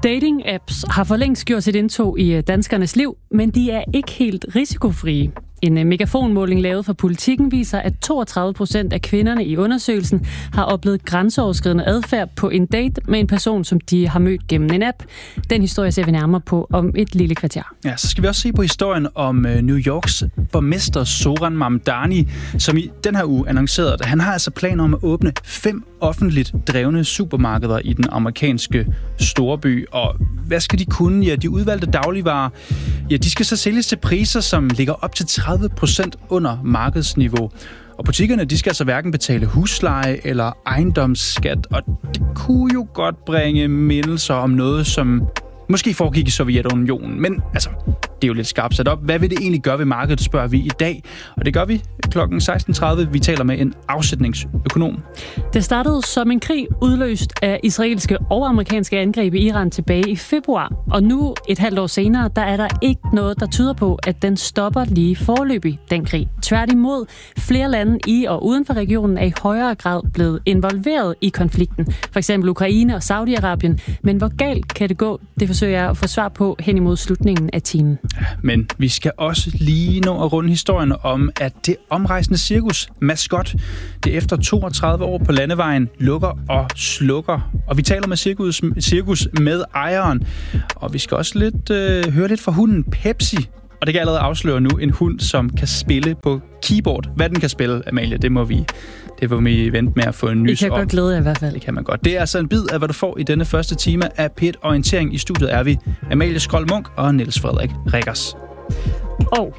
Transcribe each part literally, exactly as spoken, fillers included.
Dating-apps har for længst gjort sit indtog i danskernes liv, men de er ikke helt risikofrie. En megafonmåling lavet for Politikken viser, at toogtredive procent af kvinderne i undersøgelsen har oplevet grænseoverskridende adfærd på en date med en person, som de har mødt gennem en app. Den historie ser vi nærmere på om et lille kvarter. Ja, så skal vi også se på historien om New Yorks borgmester Zoran Mamdani, som i den her uge annoncerede, at han har altså planer om at åbne fem offentligt drevne supermarkeder i den amerikanske storby. Og hvad skal de kunne? Ja, de udvalgte dagligvarer, ja, de skal så sælges til priser, som ligger op til tredive procent under markedsniveau. Og butikkerne, de skal altså hverken betale husleje eller ejendomsskat, og det kunne jo godt bringe mindelser om noget, som måske foregik i Sovjetunionen. Men altså, det er jo lidt skarpt sat op. Hvad vil det egentlig gøre ved markedet, spørger vi i dag. Og det gør vi klokken seksten tredive. Vi taler med en afsætningsøkonom. Det startede som en krig udløst af israelske og amerikanske angreb i Iran tilbage i februar. Og nu, et halvt år senere, der er der ikke noget, der tyder på, at den stopper lige foreløbig, den krig. Tværtimod, flere lande i og uden for regionen er i højere grad blevet involveret i konflikten. For eksempel Ukraine og Saudi-Arabien. Men hvor galt kan det gå? Det forsøger jeg at få svar på hen imod slutningen af timen. Men vi skal også lige nå at runde historien om, at det omrejsende cirkus Mascot, det efter toogtredive år på landevejen, lukker og slukker. Og vi taler med cirkus, cirkus med ejeren. Og vi skal også lidt øh, høre lidt fra hunden Pepsi. Og det kan allerede afsløre nu en hund, som kan spille på keyboard. Hvad den kan spille, Amalie, det må vi, det må vi vente med at få en nys om. Det kan godt glæde jer i hvert fald. Det kan man godt. Det er altså en bid af, hvad du får i denne første time af P et Orientering. I studiet er vi Amalie Skrold Munk og Niels Frederik Rikkers. Og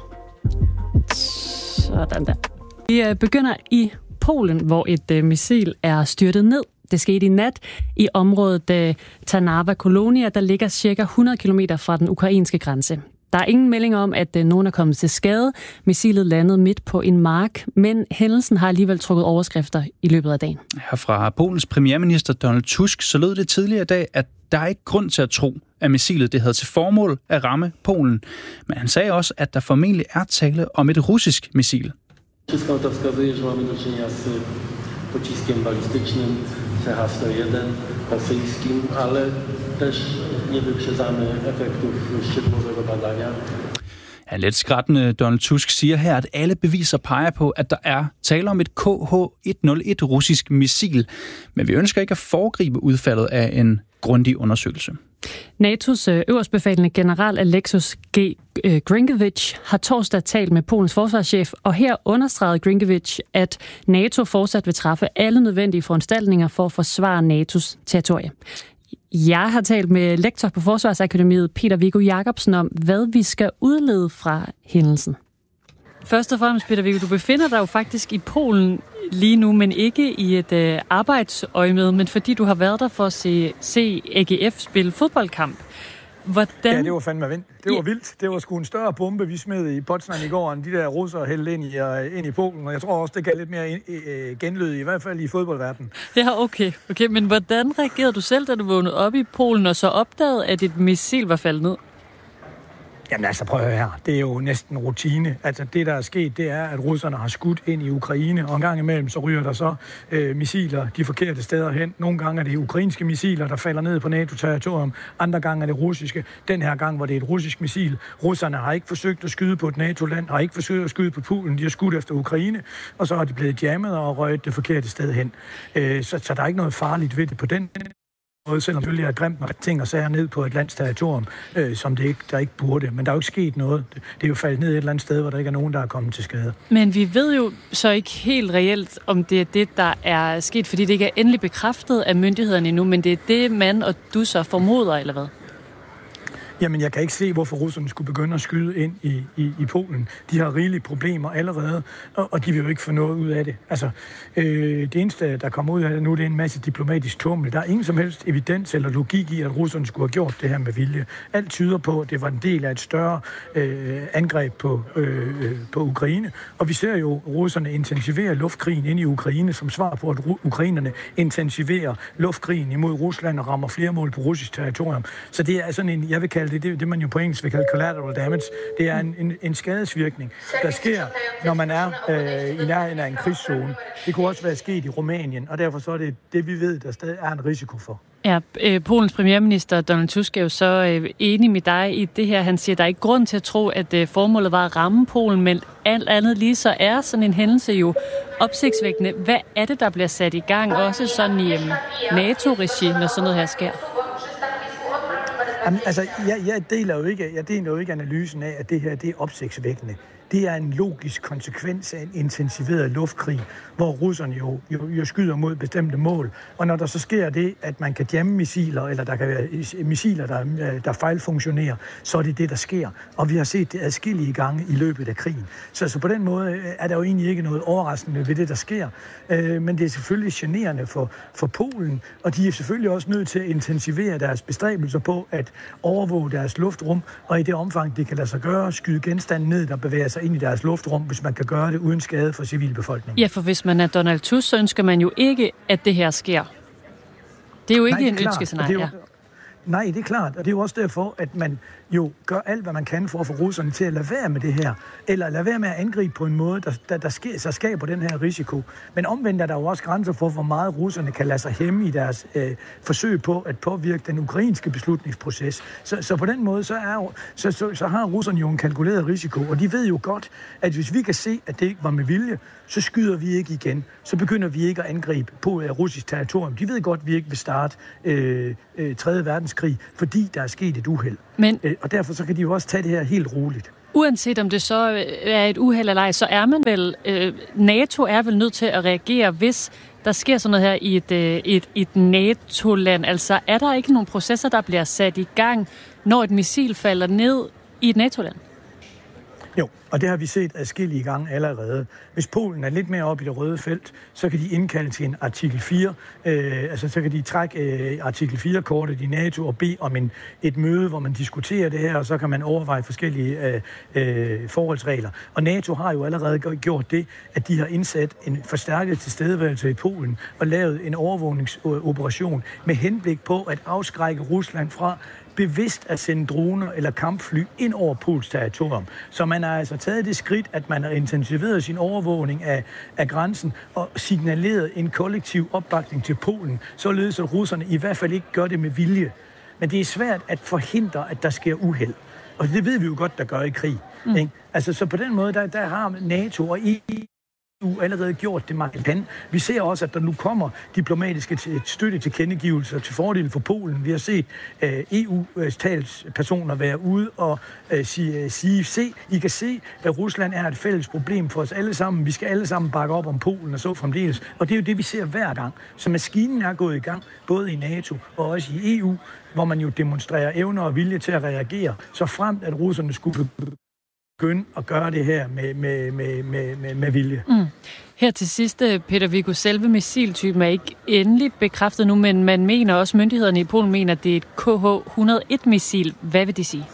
sådan der. Vi begynder i Polen, hvor et missil er styrtet ned. Det skete i nat i området Tarnawa-Kolonia, der ligger cirka hundrede kilometer fra den ukrainske grænse. Der er ingen meldinger om, at nogen er kommet til skade. Missilet landede midt på en mark, men hændelsen har alligevel trukket overskrifter i løbet af dagen. Her fra Polens premierminister Donald Tusk, så lød det tidligere i dag, at der er ikke grund til at tro, at missilet det havde til formål at ramme Polen. Men han sagde også, at der formentlig er tale om et russisk missil. Wszystko to wskazuje, że mamy do czynienia z pociskiem balistycznym C H sto jeden rosyjskim, ale też nie wyprzedzamy efektów szczegółowego badania. Ja, lidt skrættende Donald Tusk siger her, at alle beviser peger på, at der er tale om et K H et nul et russisk missil. Men vi ønsker ikke at foregribe udfaldet af en grundig undersøgelse. N A T O's øverstbefalende general Alexus G. Grinkevic har torsdag talt med Polens forsvarschef, og her understregede Grinkevic, at NATO fortsat vil træffe alle nødvendige foranstaltninger for at forsvare N A T O's territorie. Jeg har talt med lektor på Forsvarsakademiet Peter Viggo Jacobsen om, hvad vi skal udlede fra hændelsen. Først og fremmest, Peter Viggo, du befinder dig jo faktisk i Polen lige nu, men ikke i et øh, arbejdsøjemed, men fordi du har været der for at se, se A G F spille fodboldkamp. Hvordan... Ja, det var fandme vildt. Det var vildt. Det var sgu en større bombe, vi smed i Potsdam i går, end de der russere hældte ind i, uh, ind i Polen. Og jeg tror også, det gav lidt mere in, uh, genlyd, i hvert fald i fodboldverdenen. Ja, okay. okay. Men hvordan reagerede du selv, da du vågnede op i Polen, og så opdagede, at et missil var faldet ned? Jamen altså, prøv at høre her. Det er jo næsten rutine. Altså, det der er sket, det er, at russerne har skudt ind i Ukraine, og en gang imellem, så ryger der så øh, missiler de forkerte steder hen. Nogle gange er det ukrainske missiler, der falder ned på NATO-territorium. Andre gange er det russiske. Den her gang var det et russisk missil. Russerne har ikke forsøgt at skyde på et NATO-land, har ikke forsøgt at skyde på Polen. De har skudt efter Ukraine, og så har de blevet jammet og røget det forkerte sted hen. Øh, så, så der er ikke noget farligt ved det på den måde, selvom det er grimt, når ting og sager ned på et lands territorium, øh, som det ikke, der ikke burde. Men der er jo ikke sket noget. Det er jo faldet ned et eller andet sted, hvor der ikke er nogen, der er kommet til skade. Men vi ved jo så ikke helt reelt, om det er det, der er sket, fordi det ikke er endelig bekræftet af myndighederne endnu, men det er det, man og du så formoder, eller hvad? Jamen, jeg kan ikke se, hvorfor russerne skulle begynde at skyde ind i, i, i Polen. De har rigelige problemer allerede, og, og de vil jo ikke få noget ud af det. Altså, øh, det eneste, der kommer ud af det nu, det er en masse diplomatisk tummel. Der er ingen som helst evidens eller logik i, at russerne skulle have gjort det her med vilje. Alt tyder på, at det var en del af et større øh, angreb på, øh, på Ukraine. Og vi ser jo, at russerne intensiverer luftkrigen ind i Ukraine som svar på, at ukrainerne intensiverer luftkrigen imod Rusland og rammer flere mål på russisk territorium. Så det er sådan en, jeg vil kalde kalde det, det, det man jo på engelsk vil kalde collateral damage. Det er en, en, en skadesvirkning, der sker, når man er øh, i nærheden af en krigszone. Det kunne også være sket i Rumænien, og derfor så er det det, vi ved, der stadig er en risiko for. Ja, øh, Polens premierminister Donald Tusk er jo så øh, enig med dig i det her. Han siger, at der er ikke grund til at tro, at øh, formålet var at ramme Polen, men alt andet lige så er sådan en hændelse jo opsigtsvækkende. Hvad er det, der bliver sat i gang, også sådan i øh, NATO-regi, når sådan noget her sker? Jamen, altså, jeg, jeg, deler jo ikke, jeg deler jo ikke analysen af, at det her det er opsigtsvækkende. Det er en logisk konsekvens af en intensiveret luftkrig, hvor russerne jo, jo, jo skyder mod bestemte mål. Og når der så sker det, at man kan jamme missiler, eller der kan være missiler, der, der fejlfunktionerer, så er det det, der sker. Og vi har set det adskillige gange i løbet af krigen. Så, så på den måde er der jo egentlig ikke noget overraskende ved det, der sker. Øh, men det er selvfølgelig generende for, for Polen, og de er selvfølgelig også nødt til at intensivere deres bestræbelser på at overvåge deres luftrum, og i det omfang, det kan lade sig gøre, skyde genstande ned, der bevæger sig ind i deres luftrum, hvis man kan gøre det uden skade for civilbefolkningen. Ja, for hvis man er Donald Tusk, så ønsker man jo ikke, at det her sker. Det er jo ikke Nej, en ønskescenarie. Ja. Nej, det er klart, og det er jo også derfor, at man jo gør alt, hvad man kan for at få russerne til at lade være med det her, eller lade være med at angribe på en måde, der, der, der sker, så skaber den her risiko. Men omvendt er der jo også grænser for, hvor meget russerne kan lade sig hæmme i deres øh, forsøg på at påvirke den ukrainske beslutningsproces. Så, så på den måde, så, er, så, så, så har russerne jo en kalkuleret risiko, og de ved jo godt, at hvis vi kan se, at det ikke var med vilje, så skyder vi ikke igen. Så begynder vi ikke at angribe på uh, russisk territorium. De ved godt, at vi ikke vil starte øh, øh, tredje verdenskrig, fordi der er sket et uheld. Men, øh, og derfor så kan de jo også tage det her helt roligt. Uanset om det så er et uheld eller ej, så er man vel, øh, NATO er vel nødt til at reagere, hvis der sker sådan noget her i et, øh, et, et NATO-land. Altså er der ikke nogen processer, der bliver sat i gang, når et missil falder ned i et NATO-land? Jo, og det har vi set adskillige gange allerede. Hvis Polen er lidt mere oppe i det røde felt, så kan de indkalde til en artikel fire. Øh, altså så kan de trække øh, artikel fire-kortet i NATO og bede om en, et møde, hvor man diskuterer det her, og så kan man overveje forskellige øh, øh, forholdsregler. Og NATO har jo allerede gjort det, at de har indsat en forstærket tilstedeværelse i Polen og lavet en overvågningsoperation med henblik på at afskrække Rusland fra bevidst at sende droner eller kampfly ind over Polens territorium. Så man har altså taget det skridt, at man har intensiveret sin overvågning af, af grænsen og signaleret en kollektiv opbakning til Polen, således at russerne i hvert fald ikke gør det med vilje. Men det er svært at forhindre, at der sker uheld. Og det ved vi jo godt, der gør i krig. Mm. Ikke? Altså, så på den måde, der, der har NATO og E U allerede gjort det, man kan. Vi ser også, at der nu kommer diplomatiske støtte til kendegivelser til fordel for Polen. Vi har set uh, E U's talspersoner være ude og uh, sige, sige, se, I kan se, at Rusland er et fælles problem for os alle sammen. Vi skal alle sammen bakke op om Polen og så fremdeles. Og det er jo det, vi ser hver gang. Så maskinen er gået i gang, både i NATO og også i E U, hvor man jo demonstrerer evner og vilje til at reagere, så fremt at russerne skulle begynde at gøre det her med, med, med, med, med, med vilje. Mm. Her til sidst, Peter Viggo, selve missiltypen er ikke endelig bekræftet nu, men man mener også, myndighederne i Polen mener, at det er et K H et hundrede og en-missil. Hvad vil det sige?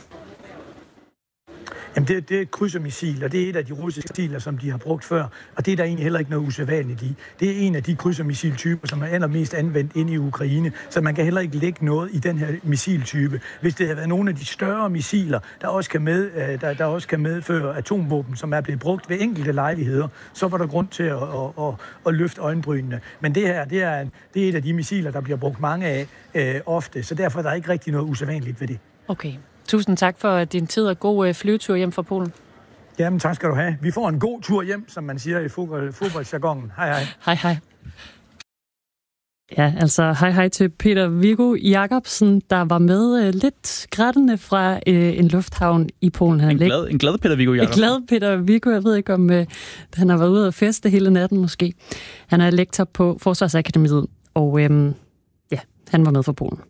Jamen, det, det er et krydsermissil, og det er et af de russiske missiler, som de har brugt før, og det er der egentlig heller ikke noget usædvanligt i. Det er en af de krydsermissiltyper, som er allermest anvendt inde i Ukraine, så man kan heller ikke lægge noget i den her missiltype. Hvis det havde været nogle af de større missiler, der også kan, med, der, der også kan medføre atomvåben, som er blevet brugt ved enkelte lejligheder, så var der grund til at, at, at, at løfte øjenbrynene. Men det her, det er, det er et af de missiler, der bliver brugt mange af øh, ofte, så derfor er der ikke rigtig noget usædvanligt ved det. Okay. Tusind tak for din tid og god flyvetur hjem fra Polen. Jamen, tak skal du have. Vi får en god tur hjem, som man siger i fodbold, fodboldsjargonen. Hej, hej. Hej, hej. Ja, altså hej hej til Peter Viggo Jacobsen, der var med uh, lidt skrættende fra uh, en lufthavn i Polen. Han en, glad, en glad Peter Viggo Jacobsen. En glad Peter Viggo. Jeg ved ikke, om uh, han har været ude og feste hele natten måske. Han er lektor på Forsvarsakademiet, og um, ja, han var med fra Polen.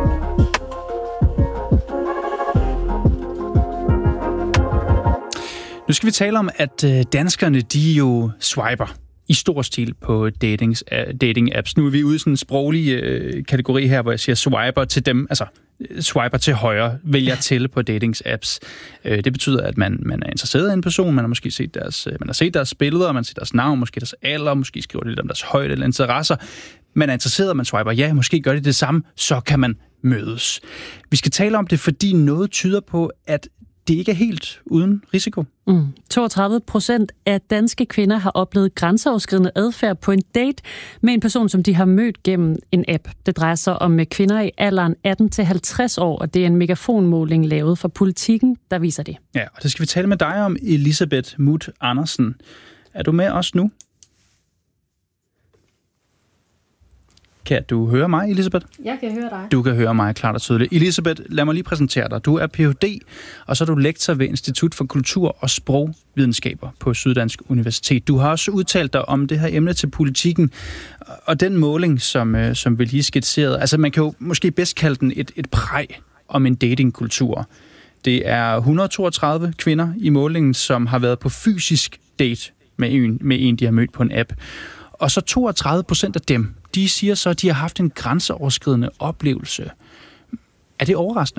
Nu skal vi tale om, at danskerne, de jo swiper i stor stil på datings, dating-apps. Nu er vi ude i sådan en sproglig øh, kategori her, hvor jeg siger swiper til dem, altså swiper til højre, vælger til på datings-apps. Øh, det betyder, at man, man er interesseret i en person, man har måske set deres, man har set deres billeder, man har set deres navn, måske deres alder, måske skriver det lidt om deres højde eller interesser. Man er interesseret, man swiper ja, måske gør det det samme, så kan man mødes. Vi skal tale om det, fordi noget tyder på, at det ikke er helt uden risiko. Mm. toogtredive procent af danske kvinder har oplevet grænseoverskridende adfærd på en date med en person, som de har mødt gennem en app. Det drejer sig om kvinder i alderen atten til halvtreds år, og det er en megafonmåling lavet for Politikken, der viser det. Ja, og det skal vi tale med dig om, Elisabeth Muth Andersen. Er du med os nu? Kan du høre mig, Elisabeth? Jeg kan høre dig. Du kan høre mig klart og tydeligt. Elisabeth, lad mig lige præsentere dig. Du er P H D, og så er du lektor ved Institut for Kultur og Sprogvidenskaber på Syddansk Universitet. Du har også udtalt dig om det her emne til Politikken, og den måling, som, som vi lige skitserede. Altså, man kan jo måske bedst kalde den et, et præg om en datingkultur. Det er et hundrede og toogtredive kvinder i målingen, som har været på fysisk date med en, med en de har mødt på en app. Og så toogtredive procent af dem, de siger så, at de har haft en grænseoverskridende oplevelse. Er det overraskende?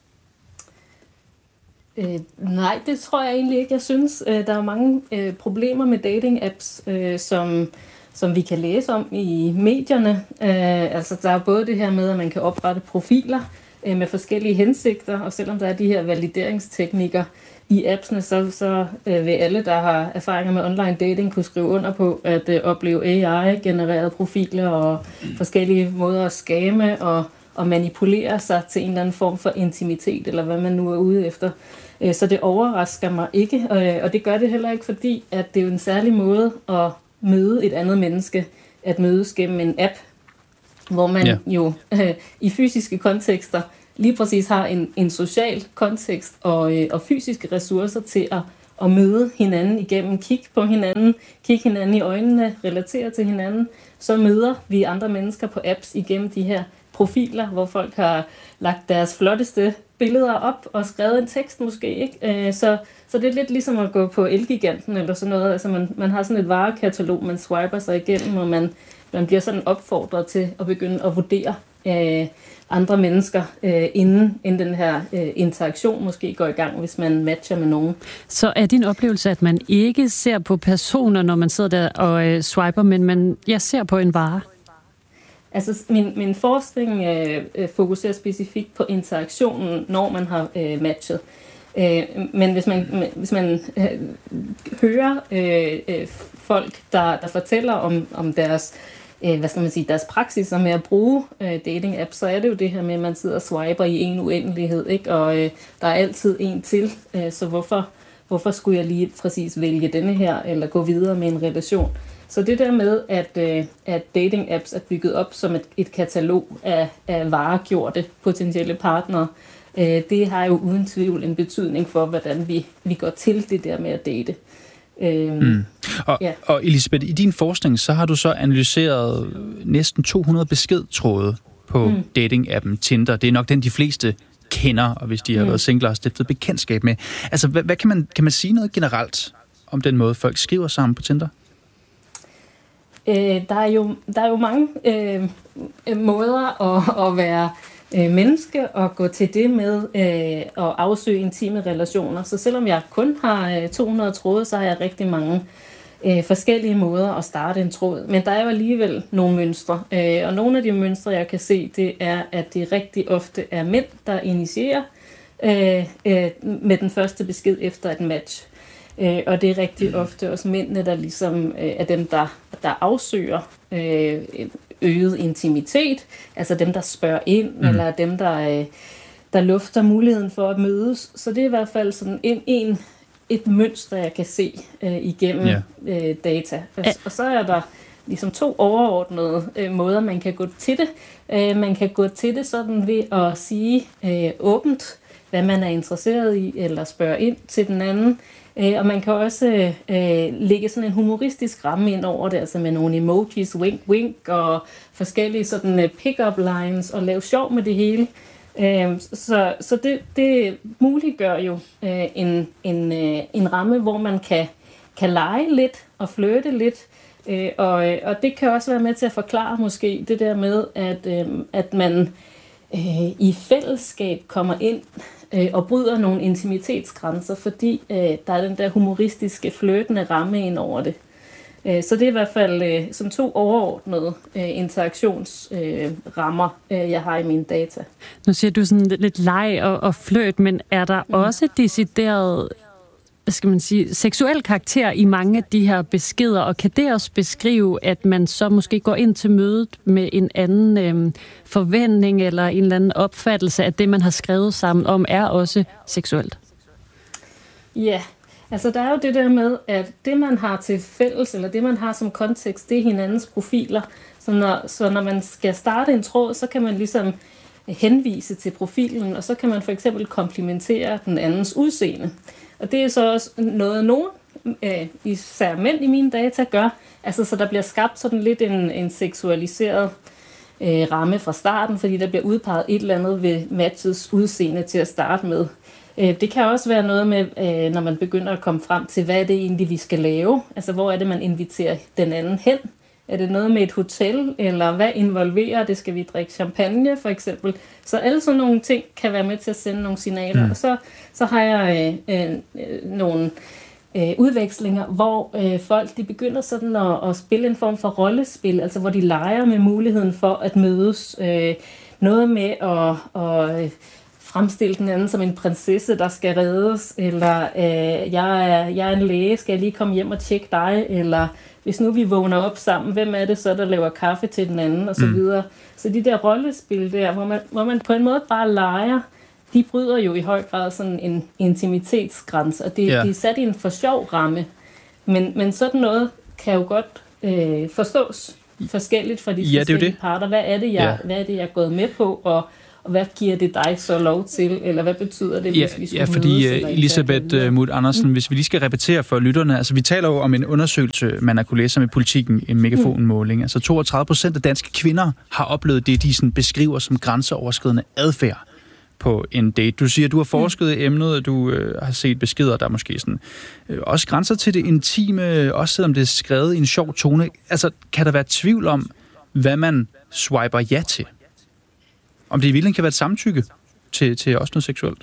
Øh, nej, det tror jeg egentlig ikke. Jeg synes, øh, der er mange øh, problemer med dating-apps, øh, som, som vi kan læse om i medierne. Øh, altså, der er både det her med, at man kan oprette profiler øh, med forskellige hensigter, og selvom der er de her valideringsteknikker i appsene, så, så øh, vil alle, der har erfaringer med online dating, kunne skrive under på at øh, opleve A I-genererede profiler og forskellige måder at skamme og, og manipulere sig til en eller anden form for intimitet, eller hvad man nu er ude efter. Øh, så det overrasker mig ikke, øh, og det gør det heller ikke, fordi at det er jo en særlig måde at møde et andet menneske, at mødes gennem en app, hvor man ja. jo øh, i fysiske kontekster lige præcis har en, en social kontekst og, øh, og fysiske ressourcer til at, at møde hinanden igennem, kigge på hinanden, kigge hinanden i øjnene, relatere til hinanden. Så møder vi andre mennesker på apps igennem de her profiler, hvor folk har lagt deres flotteste billeder op og skrevet en tekst måske, ikke? Så, så det er lidt ligesom at gå på Elgiganten eller sådan noget. Altså man, man har sådan et varekatalog, man swiper sig igennem, og man, man bliver sådan opfordret til at begynde at vurdere øh, andre mennesker, øh, inden, inden den her øh, interaktion måske går i gang, hvis man matcher med nogen. Så er din oplevelse, at man ikke ser på personer, når man sidder der og øh, swiper, men man ja, ser på en vare? Altså, min, min forskning øh, fokuserer specifikt på interaktionen, når man har øh, matchet. Øh, men hvis man, hvis man øh, hører øh, øh, folk, der, der fortæller om, om deres hvad skal man sige, deres praksis med at bruge øh, dating-apps, så er det jo det her med, at man sidder og swiper i en uendelighed, ikke? Og øh, der er altid en til, øh, så hvorfor, hvorfor skulle jeg lige præcis vælge denne her, eller gå videre med en relation? Så det der med, at, øh, at dating-apps er bygget op som et, et katalog af, af varegjorte potentielle partnere, øh, det har jo uden tvivl en betydning for, hvordan vi, vi går til det der med at date. Øhm, mm. og, ja. og Elisabeth, i din forskning, så har du så analyseret næsten to hundrede beskedtråde på mm. dating-appen Tinder. Det er nok den, de fleste kender, og hvis de har mm. været singler og stiftet bekendtskab med. Altså, hvad, hvad kan man, kan man sige noget generelt om den måde, folk skriver sammen på Tinder? Øh, der, er jo, der er jo mange øh, måder at, at være øh, menneske og gå til det med øh, at afsøge intime relationer. Så selvom jeg kun har øh, to hundrede tråde, så har jeg rigtig mange øh, forskellige måder at starte en tråd. Men der er jo alligevel nogle mønstre. Øh, og nogle af de mønstre, jeg kan se, det er, at det rigtig ofte er mænd, der initierer øh, øh, med den første besked efter et match. Øh, og det er rigtig ofte også mændene, der ligesom øh, er dem, der, der afsøger øh, øget intimitet. Altså dem, der spørger ind, mm. eller dem, der, øh, der lufter muligheden for at mødes. Så det er i hvert fald sådan en, en, et mønster, jeg kan se øh, igennem yeah. øh, data. Og, og så er der ligesom to overordnede øh, måder, man kan gå til det. Øh, man kan gå til det sådan ved at sige øh, åbent, hvad man er interesseret i, eller spørge ind til den anden. Og man kan også øh, lægge sådan en humoristisk ramme ind over det, altså med nogle emojis, wink, wink og forskellige sådan pick-up lines, og lave sjov med det hele. Øh, så så det, det muliggør jo øh, en, en, øh, en ramme, hvor man kan, kan lege lidt og flirte lidt. Øh, og, og det kan også være med til at forklare måske det der med, at, øh, at man øh, i fællesskab kommer ind og bryder nogle intimitetsgrænser, fordi øh, der er den der humoristiske, flirtende ramme ind over det. Så det er i hvert fald som to overordnede interaktionsrammer, jeg har i mine data. Nu siger du sådan lidt leg og, og fløjt, men er der mm. også decideret, hvad skal man sige, seksuel karakter i mange af de her beskeder, og kan det også beskrive, at man så måske går ind til mødet med en anden øhm, forventning eller en eller anden opfattelse, at det, man har skrevet sammen om, er også seksuelt? Ja, altså der er jo det der med, at det, man har til fælles, eller det, man har som kontekst, det er hinandens profiler. Så når, så når man skal starte en tråd, så kan man ligesom henvise til profilen, og så kan man for eksempel komplimentere den andens udseende. Og det er så også noget, nogen, øh, især mænd i mine data, gør. Altså, så der bliver skabt sådan lidt en, en seksualiseret øh, ramme fra starten, fordi der bliver udpeget et eller andet ved matchets udseende til at starte med. Øh, det kan også være noget med, øh, når man begynder at komme frem til, hvad er det egentlig, vi skal lave? Altså, hvor er det, man inviterer den anden hen? Er det noget med et hotel, eller hvad involverer det? Skal vi drikke champagne, for eksempel? Så alle sådan nogle ting kan være med til at sende nogle signaler. Mm. Og så, så har jeg øh, øh, nogle øh, udvekslinger, hvor øh, folk de begynder sådan at, at spille en form for rollespil, altså hvor de leger med muligheden for at mødes. Øh, noget med at... at fremstille den anden som en prinsesse, der skal reddes, eller øh, jeg, er, jeg er en læge, skal jeg lige komme hjem og tjekke dig, eller hvis nu vi vågner op sammen, hvem er det så, der laver kaffe til den anden, og så videre. Mm. Så de der rollespil der, hvor man, hvor man på en måde bare leger, de bryder jo i høj grad sådan en intimitetsgrænse, og det, yeah. de er sat i en for sjov ramme. Men, men sådan noget kan jo godt øh, forstås forskelligt fra de ja, forskellige det. parter. Hvad er det, jeg, yeah. hvad er det, jeg er gået med på, og Og hvad giver det dig så lov til, eller hvad betyder det, ja, hvis vi skulle ja, fordi mødes, Elisabeth uh, Muth Andersen, mm. hvis vi lige skal repetere for lytterne, altså vi taler jo om en undersøgelse, man har kunne læse om i Politiken, en megafonmåling. Mm. Altså toogtredive procent af danske kvinder har oplevet det, de sådan beskriver som grænseoverskridende adfærd på en date. Du siger, at du har forsket i emnet, og du øh, har set beskeder, der måske sådan, øh, også grænser til det intime, også selvom det er skrevet i en sjov tone. Altså, kan der være tvivl om, hvad man swiper ja til? Om det i virkeligheden kan være et samtykke til, til også noget seksuelt?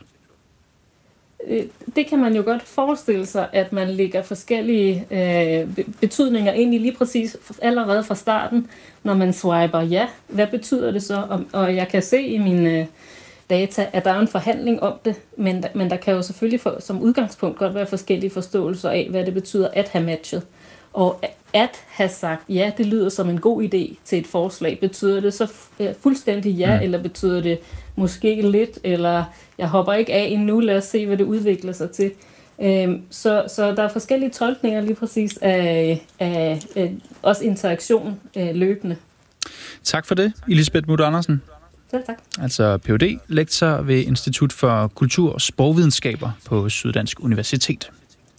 Det kan man jo godt forestille sig, at man lægger forskellige øh, betydninger ind i lige præcis allerede fra starten, når man swiper ja. Hvad betyder det så? Og jeg kan se i mine data, at der er en forhandling om det, men, men der kan jo selvfølgelig for, som udgangspunkt godt være forskellige forståelser af, hvad det betyder at have matchet. Og at have sagt, ja, det lyder som en god idé til et forslag, betyder det så fuldstændig ja, mm. eller betyder det måske lidt, eller jeg hopper ikke af endnu, lad os se, hvad det udvikler sig til. Øhm, så, så der er forskellige tolkninger lige præcis af, af, af også interaktion øh, løbende. Tak for det, Elisabeth Muth Andersen. Selv tak. Altså P H D, lektor ved Institut for Kultur- og Sprogvidenskaber på Syddansk Universitet.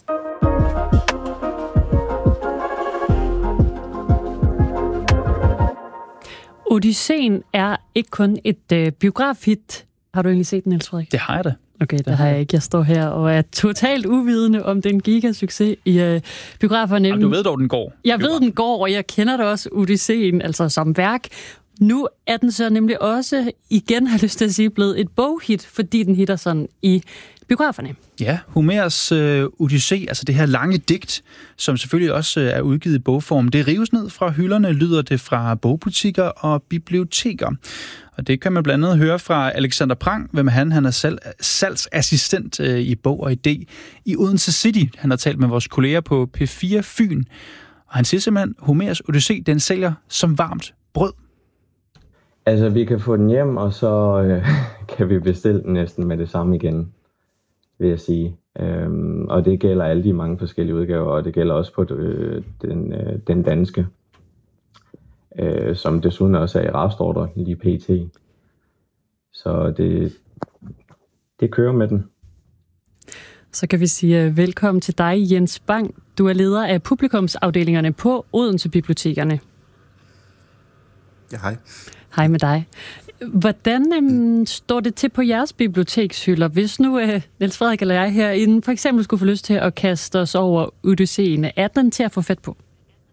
Odysseen er ikke kun et øh, biografhit. Har du egentlig set den, Niels Frederik? Det har jeg da. Okay, det har jeg ikke. Jeg står her og er totalt uvidende om den gigasucces i øh, biograferne. Jamen, du ved dog, den går. Jeg ved, den går, og jeg kender da også Odysseen, altså som værk. Nu er den så nemlig også, igen har jeg lyst til at sige, blevet et boghit, fordi den hitter sådan i biograferne. Ja, Homers øh, Odyssé, altså det her lange digt, som selvfølgelig også øh, er udgivet i bogform, det rives ned fra hylderne, lyder det fra bogbutikker og biblioteker. Og det kan man blandt andet høre fra Alexander Prang. Hvem er han? Han er salg, salgsassistent øh, i Bog og Idé i Odense City. Han har talt med vores kolleger på P fire Fyn. Og han siger simpelthen, Homers Odyssé, den sælger som varmt brød. Altså, vi kan få den hjem, og så øh, kan vi bestille den næsten med det samme igen, vil jeg sige. Øhm, og det gælder alle de mange forskellige udgaver, og det gælder også på øh, den, øh, den danske, øh, som desuden også er i rafstordre lige pt. Så det, det kører med den. Så kan vi sige uh, velkommen til dig, Jens Bang. Du er leder af publikumsafdelingerne på Odense Bibliotekerne. Ja, hej. Hej med dig. Hvordan øhm, står det til på jeres bibliotekshylder, hvis nu øh, Niels Frederik eller jeg herinde for eksempel skulle få lyst til at kaste os over Odysséen? Er den til at få fat på?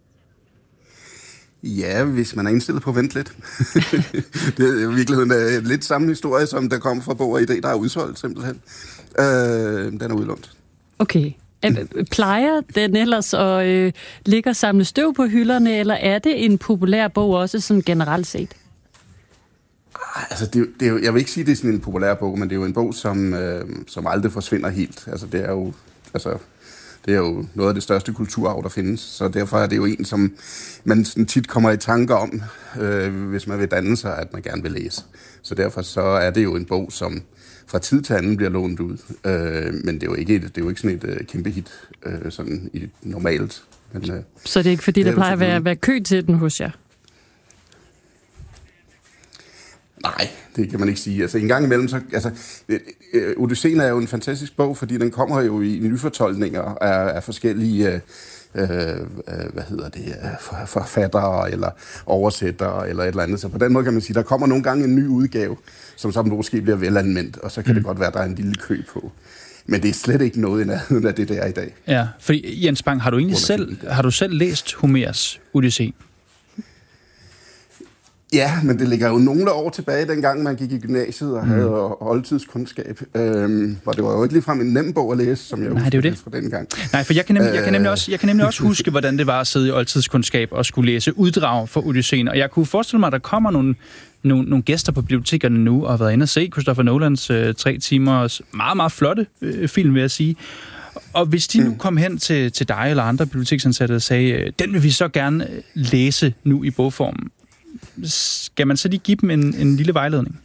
Ja, hvis man er indstillet på at vente lidt. Det er i virkeligheden uh, lidt samme historie, som der kom fra Bog og Idé, der er udsolgt simpelthen. Uh, den er udlånt. Okay. Plejer den ellers at øh, ligge og samle støv på hylderne, eller er det en populær bog også sådan generelt set? Altså, det, det er jo, jeg vil ikke sige, det er sådan en populær bog, men det er jo en bog, som, øh, som aldrig forsvinder helt. Altså, det er jo... Altså, det er jo noget af det største kulturarv, der findes, så derfor er det jo en, som man sådan tit kommer i tanker om, øh, hvis man vil danne sig, at man gerne vil læse. Så derfor så er det jo en bog, som fra tid til anden bliver lånt ud. Øh, men det er jo ikke, det er jo ikke sådan et uh, kæmpe hit, øh, sådan i normalt. Men, øh, så det er ikke fordi, der plejer at være, være kø til den hos jer? Nej, det kan man ikke sige. Altså en gang imellem, så... Altså, øh, Odysseen er jo en fantastisk bog, fordi den kommer jo i nyfortolkninger af, af forskellige... Øh, øh, hvad hedder det, forfattere eller oversættere eller et eller andet. Så på den måde kan man sige, der kommer nogle gange en ny udgave, som så måske bliver velanmeldt, og så kan mm. det godt være, at der er en lille kø på. Men det er slet ikke noget i nærheden af det, der er i dag. Ja, for Jens Bang, har du egentlig selv, har du selv læst Homers Odysseen? Ja, men det ligger jo nogle år tilbage, dengang man gik i gymnasiet og havde mm. oldtidskundskab. Øhm, hvor det var jo ikke ligefrem en nem bog at læse, som jeg Nej, det er det. fra dengang. Nej, for jeg kan, nemlig, jeg, kan nemlig også, jeg kan nemlig også huske, hvordan det var at sidde i oldtidskundskab og skulle læse uddrag for Odysseen. Og jeg kunne forestille mig, at der kommer nogle, nogle, nogle gæster på bibliotekerne nu og har været inde og se Christopher Nolans øh, tre timers meget, meget flotte øh, film, vil jeg sige. Og hvis de nu mm. kom hen til, til dig eller andre biblioteksansatte og sagde, den vil vi så gerne læse nu i bogformen, skal man så lige give dem en, en lille vejledning?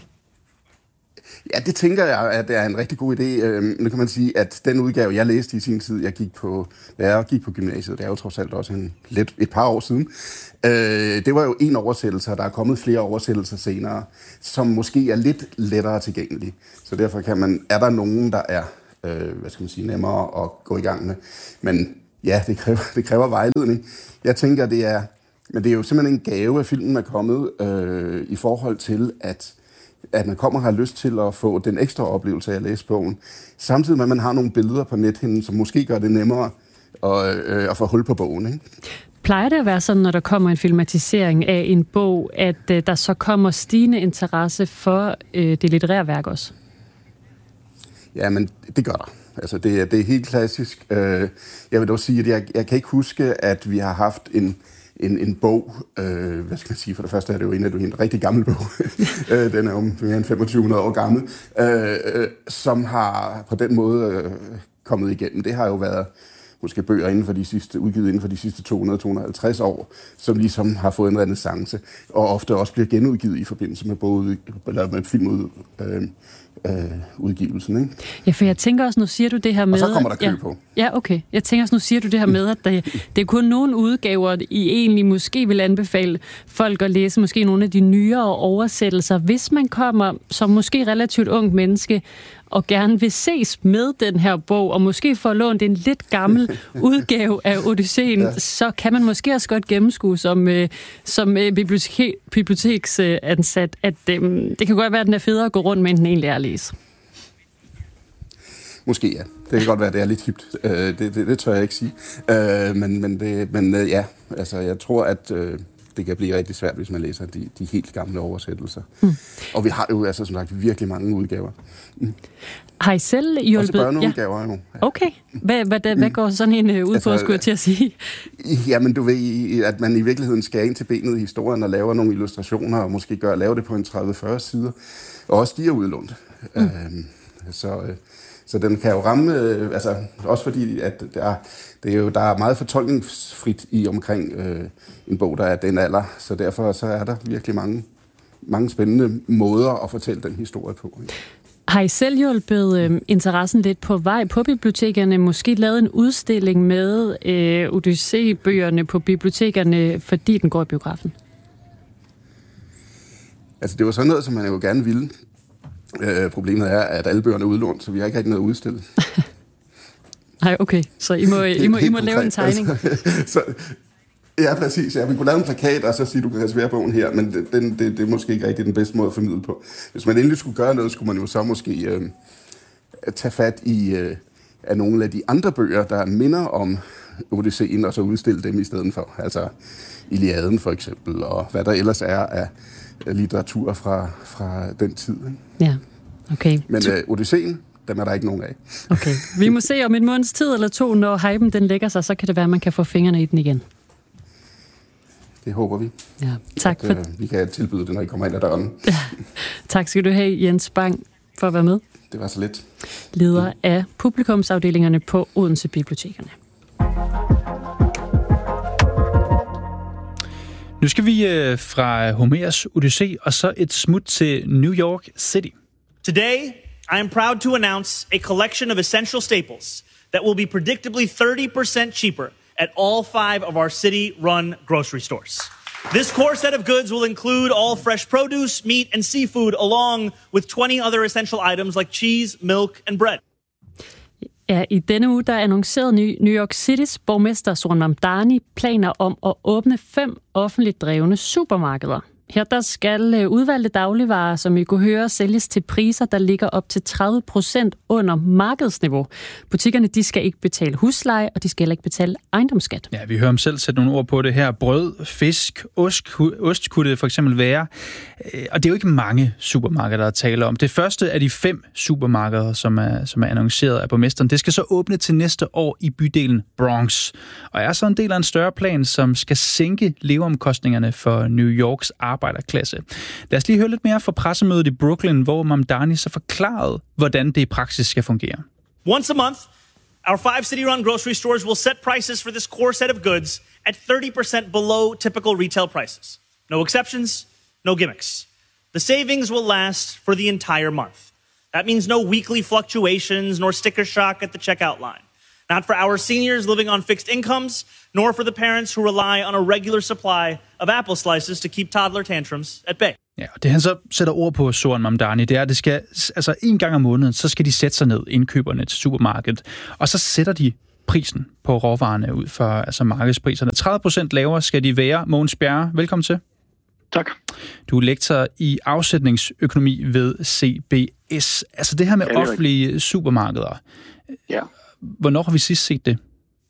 Ja, det tænker jeg, at det er en rigtig god idé. Øhm, nu kan man sige, at den udgave, jeg læste i sin tid, jeg gik på, da jeg gik på gymnasiet, det er jo trods alt også en, lidt, et par år siden, øh, det var jo en oversættelse, og der er kommet flere oversættelser senere, som måske er lidt lettere tilgængelige. Så derfor kan man, er der nogen, der er øh, hvad skal man sige, nemmere at gå i gang med. Men ja, det kræver, det kræver vejledning. Jeg tænker, det er Men det er jo simpelthen en gave, at filmen er kommet øh, i forhold til, at, at man kommer og har lyst til at få den ekstra oplevelse af at læse bogen. Samtidig med, at man har nogle billeder på nethinden, som måske gør det nemmere at, øh, at få hul på bogen. Ikke? Plejer det at være sådan, når der kommer en filmatisering af en bog, at øh, der så kommer stigende interesse for øh, det litterære værk også? Ja, men det gør der. Altså, det er, det er helt klassisk. Øh, jeg vil dog sige, at jeg, jeg kan ikke huske, at vi har haft en En, en bog, øh, hvad skal man sige, for det første er det jo en af en rigtig gammel bog, den er jo mere end femogtyve hundrede år gammel, øh, øh, som har på den måde øh, kommet igennem. Det har jo været måske bøger inden for de sidste, udgivet inden for de sidste to hundrede til to hundrede og halvtreds år, som ligesom har fået en renæssance, og ofte også bliver genudgivet i forbindelse med, både, eller med filmud, øh, øh, udgivelsen. Ikke? Ja, for jeg tænker også, nu siger du det her med... Og så kommer der kø ja, på. Ja, okay. Jeg tænker også, nu siger du det her med, at det, det er kun nogle udgaver, I egentlig måske vil anbefale folk at læse, måske nogle af de nyere oversættelser, hvis man kommer som måske relativt ung menneske, og gerne vil ses med den her bog, og måske få lånt en lidt gammel udgave af Odysseen, ja. Så kan man måske også godt gennemskue som, øh, som øh, bibliotek, biblioteksansat, at øh, det kan godt være, at den er federe at gå rundt med, end den egentlig er at læse. Måske ja. Det kan godt være, at det er lidt hipt. Øh, det, det, det tør jeg ikke sige. Øh, men men, det, men øh, ja, altså jeg tror, at øh, det kan blive rigtig svært, hvis man læser de, de helt gamle oversættelser. Mm. Og vi har jo altså som sagt virkelig mange udgaver. Mm. Har I selv hjulpet? Også børneudgaver, ja. jo. Ja. Okay. Hvad, hvad, hvad, hvad går sådan en ud på, altså, skulle jeg til at sige? Jamen, du ved, at man i virkeligheden skærer ind til benet i historien og laver nogle illustrationer, og måske gør lave det på en tredive til fyrre sider. Og også de er udlånt. Mm. Øhm, så... Øh, Så den kan jo ramme, øh, altså også fordi, at der, det er jo, der er meget fortolkningsfrit i omkring øh, en bog, der er den alder. Så derfor så er der virkelig mange, mange spændende måder at fortælle den historie på. Ikke? Har I selv hjulpet øh, interessen lidt på vej på bibliotekerne? Måske lavet en udstilling med øh, Odyssee-bøgerne på bibliotekerne, fordi den går i biografen? Altså det var sådan noget, som man jo gerne ville. Øh, problemet er, at alle bøgerne er udlånt, så vi har ikke rigtig noget at udstille. Nej, okay. Så I må, I må, I må lave en tegning. Altså, så, ja, præcis. Ja, vi kunne lave en plakat, og så sige, du kan reservere bogen her, men det, det, det, det er måske ikke rigtig den bedste måde at formidle på. Hvis man endelig skulle gøre noget, skulle man jo så måske øh, tage fat i øh, af nogle af de andre bøger, der minder om Odysseen, og så udstille dem i stedet for. Altså Iliaden for eksempel, og hvad der ellers er af litteratur fra, fra den tid. Ja, okay. Men øh, Odysseen dem er der ikke nogen af. Okay, vi må se om en måneds tid eller to, når hypen den lægger sig, så kan det være, at man kan få fingrene i den igen. Det håber vi. Ja, tak at, for... øh, vi kan tilbyde det, når I kommer ind ad døren. Ja. Tak skal du have, Jens Bang, for at være med. Det var så lidt. Leder af publikumsafdelingerne på Odense Bibliotekerne. Nu skal vi øh, fra Homers Odyssé og så et smut til New York City. Today, I am proud to announce a collection of essential staples that will be predictably thirty percent cheaper at all five of our city-run grocery stores. This core set of goods will include all fresh produce, meat, and seafood, along with twenty other essential items like cheese, milk, and bread. Ja, i denne uge der annoncerede New York City's borgmester Zohran Mamdani planer om at åbne fem offentligt drevne supermarkeder. Her der skal udvalgte dagligvarer, som I kunne høre, sælges til priser, der ligger op til tredive procent under markedsniveau. Butikkerne de skal ikke betale husleje, og de skal heller ikke betale ejendomsskat. Ja, vi hører ham selv sætte nogle ord på det her. Brød, fisk, ost, ost kunne det for eksempel være. Og det er jo ikke mange supermarkeder, der taler om. Det første af de fem supermarkeder, som er, som er annonceret af borgmesteren, det skal så åbne til næste år i bydelen Bronx. Og er så en del af en større plan, som skal sænke leveomkostningerne for New Yorks arbejderklasse. Lad os lige høre lidt mere fra pressemødet i Brooklyn, hvor Mamdani så forklarede, hvordan det i praksis skal fungere. Once a month, our five city-run grocery stores will set prices for this core set of goods at thirty percent below typical retail prices. No exceptions, no gimmicks. The savings will last for the entire month. That means no weekly fluctuations nor sticker shock at the checkout line. Not for our seniors living on fixed incomes, nor for the parents who rely on a regular supply of apple slices to keep toddler tantrums at bay. Ja, og det han så sætter ord på, Zohran Mamdani, det er, at det skal, altså en gang om måneden, så skal de sætte sig ned, indkøberne til supermarkedet, og så sætter de prisen på råvarerne ud for altså markedspriserne. tredive procent lavere skal de være. Mogens Bjerre, velkommen til. Tak. Du er lektor i afsætningsøkonomi ved C B S. Altså det her med ja, offentlige rigtigt. Supermarkeder. Ja. Hvornår har vi sidst set det?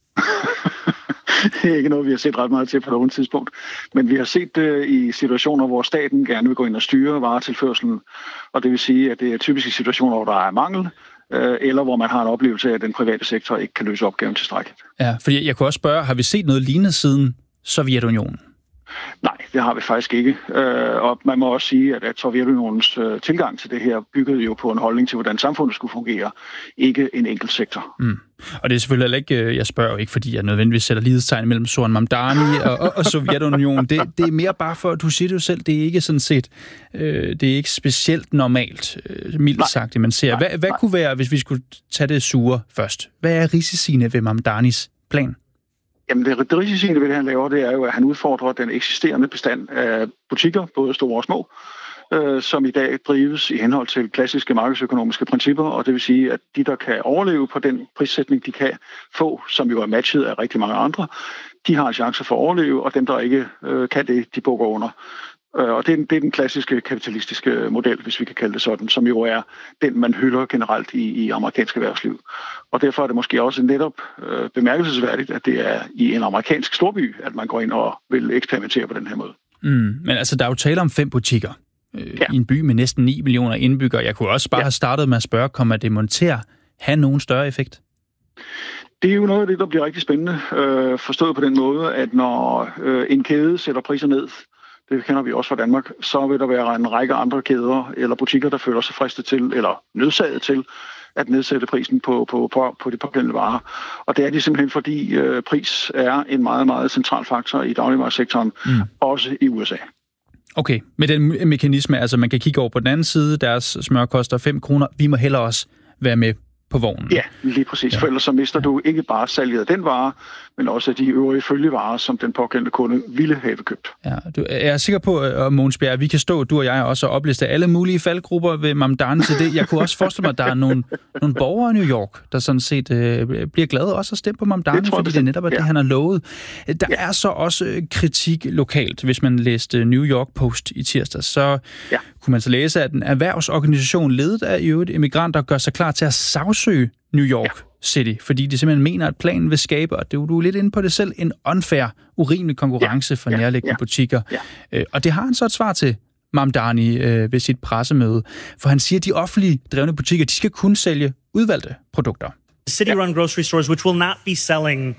Det er ikke noget, vi har set ret meget til på noget tidspunkt. Men vi har set det i situationer, hvor staten gerne vil gå ind og styre varetilførselen. Og det vil sige, at det er typiske situationer, hvor der er mangel, eller hvor man har en oplevelse af, at den private sektor ikke kan løse opgaven tilstrækkeligt. Ja, fordi jeg kunne også spørge, har vi set noget lignende siden Sovjetunionen? Nej, det har vi faktisk ikke. Og man må også sige, at Sovjetunionens tilgang til det her byggede jo på en holdning til, hvordan samfundet skulle fungere, ikke en enkelt sektor. Mm. Og det er selvfølgelig ikke, jeg spørger jo ikke, fordi jeg nødvendigvis sætter lighedstegn mellem Zohran Mamdani og, og, og Sovjetunionen. Det, det er mere bare for, du siger det jo selv, det er ikke sådan set, øh, det er ikke specielt normalt, øh, mildt sagt, man ser. Hvad, hvad kunne være, hvis vi skulle tage det sure først? Hvad er risiciene ved Mamdanis plan? Jamen det, det risiciene ved det, han laver, det er jo, at han udfordrer den eksisterende bestand af butikker, både store og små, øh, som i dag drives i henhold til klassiske markedsøkonomiske principper, og det vil sige, at de, der kan overleve på den prissætning, de kan få, som jo er matchet af rigtig mange andre, de har en chance for at overleve, og dem, der ikke øh, kan det, de bukker under. Og det er, det er den klassiske kapitalistiske model, hvis vi kan kalde det sådan, som jo er den, man hylder generelt i, i amerikansk erhvervsliv. Og derfor er det måske også netop øh, bemærkelsesværdigt, at det er i en amerikansk storby, at man går ind og vil eksperimentere på den her måde. Mm, men altså, der er jo tale om fem butikker øh, ja. i en by med næsten ni millioner indbyggere. Jeg kunne også bare ja. have startet med at spørge, kommer det mon til at have nogen større effekt? Det er jo noget af det, der bliver rigtig spændende, øh, forstået på den måde, at når øh, en kæde sætter priser ned, det kender vi også fra Danmark, så vil der være en række andre kæder eller butikker, der føler sig fristet til, eller nødsaget til, at nedsætte prisen på, på, på, på de pågældende varer. Og det er det simpelthen, fordi øh, pris er en meget, meget central faktor i dagligvaresektoren, mm. også i U S A. Okay, med den mekanisme, altså man kan kigge over på den anden side, deres smør koster fem kroner, vi må heller også være med på vognen. Ja, lige præcis. Ja. For ellers så mister du ikke bare salget af den vare, men også af de øvrige følgevarer, som den pågældende kunde ville have købt. Ja, du, jeg er sikker på, at Mogens Bjerre, vi kan stå, du og jeg også, og opliste alle mulige faldgrupper ved Mamdani til det. Jeg kunne også forestille mig, at der er nogle, nogle borgere i New York, der sådan set øh, bliver glade også at stemme på Mamdani, fordi det, det netop er ja. det, han har lovet. Der ja. er så også kritik lokalt. Hvis man læste New York Post i tirsdag, så ja. kunne man så læse, at en erhvervsorganisation ledet af i øvrigt immigranter gør sig klar til at sagsøge New York ja. City, fordi de simpelthen mener, at planen vil skabe, og det er du lidt inde på det selv, en unfair, urimelig konkurrence ja. for ja. nærliggende ja. butikker. Ja. Og det har han så et svar til. Mamdani øh, ved sit pressemøde, for han siger, at de offentlige drevne butikker, de skal kun sælge udvalgte produkter. City-run grocery stores, which will not be selling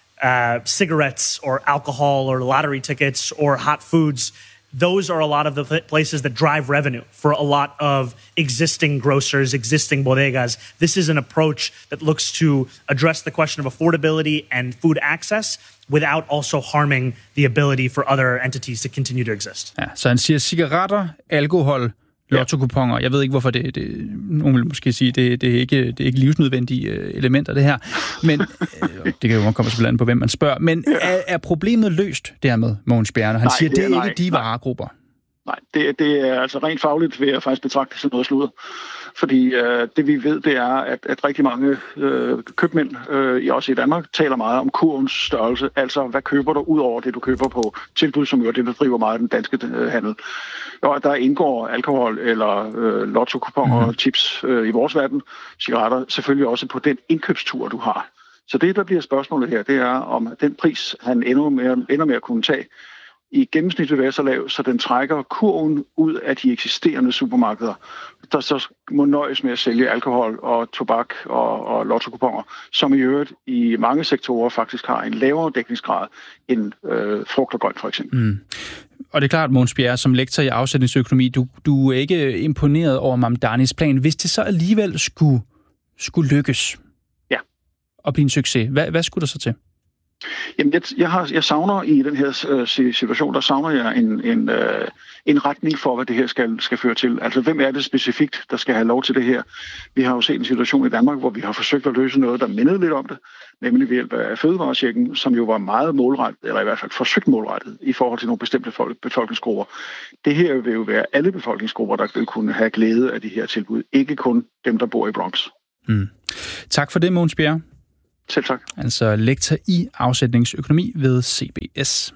uh, cigarettes or alcohol or lottery tickets or hot foods. Those are a lot of the places that drive revenue for a lot of existing grocers, existing bodegas. This is an approach that looks to address the question of affordability and food access without also harming the ability for other entities to continue to exist. Ja, så han siger cigaretter, alkohol, lotto-kuponer. Jeg ved ikke, hvorfor det, det nogen vil måske sige, det, det, er ikke, det er ikke livsnødvendige elementer, det her. Men øh, det kan jo komme selvfølgelig an på, hvem man spørger. Men er, er problemet løst, det her med Mogens Bjerre? Han nej, siger, det er, det er ikke de varegrupper. Nej, det, det er altså rent fagligt, vil jeg faktisk betragte som noget sludder. Fordi øh, det vi ved, det er, at, at rigtig mange øh, købmænd, øh, også i Danmark, taler meget om kurvens størrelse. Altså, hvad køber du ud over det, du køber på tilbud, som jo er det, der driver meget af den danske øh, handel. Og der indgår alkohol eller øh, lotto-kuponer, mm-hmm. chips øh, i vores verden, cigaretter, selvfølgelig også på den indkøbstur, du har. Så det, der bliver spørgsmålet her, det er, om den pris, han ender med, ender med at kunne tage, i gennemsnit vil være så lav, så den trækker kurven ud af de eksisterende supermarkeder, der så må nøjes med at sælge alkohol og tobak og, og lotto-kuponer, som i øvrigt i mange sektorer faktisk har en lavere dækningsgrad end øh, frugt og grønt for eksempel. Mm. Og det er klart, Mogens Bjerre, som lektor i afsætningsøkonomi, du, du er ikke imponeret over Mamdanis plan. Hvis det så alligevel skulle, skulle lykkes ja. og blive en succes, hvad, hvad skulle der så til? Jamen, jeg, jeg, har, jeg savner i den her øh, situation, der savner jeg en, en, øh, en retning for, hvad det her skal, skal føre til. Altså, hvem er det specifikt, der skal have lov til det her? Vi har jo set en situation i Danmark, hvor vi har forsøgt at løse noget, der mindede lidt om det, nemlig ved hjælp af fødevarechecken, som jo var meget målrettet, eller i hvert fald forsøgt målrettet, i forhold til nogle bestemte folk, befolkningsgrupper. Det her vil jo være alle befolkningsgrupper, der vil kunne have glæde af de her tilbud, ikke kun dem, der bor i Bronx. Mm. Tak for det, Mogens Bjerre. Selv tak. Altså lektor i afsætningsøkonomi ved C B S.